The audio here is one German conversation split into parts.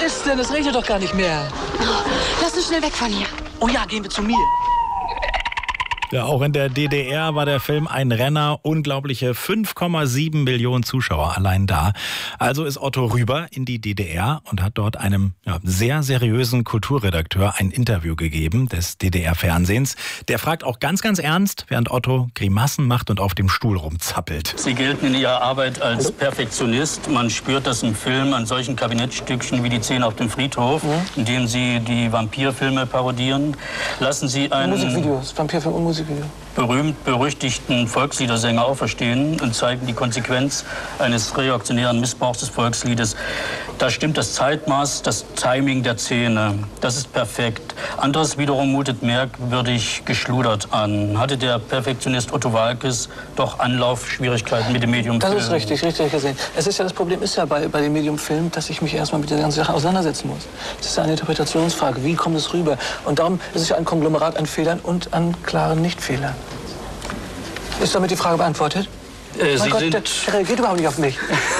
ist denn? Es regnet doch gar nicht mehr. Lass uns schnell weg von hier. Oh ja, gehen wir zu mir. Ja, auch in der DDR war der Film ein Renner. Unglaubliche 5,7 Millionen Zuschauer allein da. Also ist Otto rüber in die DDR und hat dort einem sehr seriösen Kulturredakteur ein Interview gegeben des DDR-Fernsehens. Der fragt auch ganz, ganz ernst, während Otto Grimassen macht und auf dem Stuhl rumzappelt. Sie gelten in Ihrer Arbeit als Perfektionist. Man spürt das im Film an solchen Kabinettstückchen wie die Szene auf dem Friedhof, in dem Sie die Vampirfilme parodieren. Lassen Sie einen Musikvideos, Vampirfilm und Musikvideo. berühmt-berüchtigten Volksliedersänger auferstehen und zeigen die Konsequenz eines reaktionären Missbrauchs des Volksliedes. Da stimmt das Zeitmaß, das Timing der Szene. Das ist perfekt. Anderes wiederum mutet merkwürdig geschludert an. Hatte der Perfektionist Otto Waalkes doch Anlaufschwierigkeiten mit dem Medium Film? Das ist richtig gesehen. Es ist ja, das Problem ist ja bei dem Medium Film, dass ich mich erstmal mit der ganzen Sache auseinandersetzen muss. Es ist ja eine Interpretationsfrage. Wie kommt es rüber? Und darum ist es ja ein Konglomerat an Fehlern und an klaren Nichtfehlern. Ist damit die Frage beantwortet? Mein Gott, der reagiert überhaupt nicht auf mich.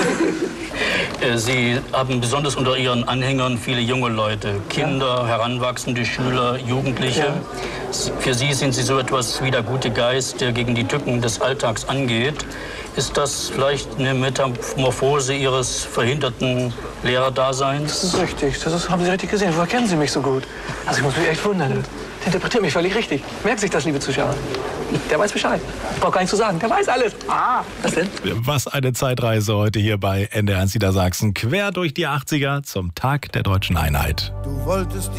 Sie haben besonders unter Ihren Anhängern viele junge Leute, Kinder, heranwachsende Schüler, Jugendliche. Ja. Für Sie sind Sie so etwas wie der gute Geist, der gegen die Tücken des Alltags angeht. Ist das vielleicht eine Metamorphose Ihres verhinderten Lehrerdaseins? Das ist richtig. Haben Sie richtig gesehen. Woher kennen Sie mich so gut? Also ich muss mich echt wundern. Der interpretiert mich völlig richtig. Merken Sie sich das, liebe Zuschauer. Der weiß Bescheid. Ich brauche gar nichts zu sagen. Der weiß alles. Was denn? Was eine Zeitreise heute hier bei NDR 1 Niedersachsen. Quer durch die 80er zum Tag der Deutschen Einheit. Du wolltest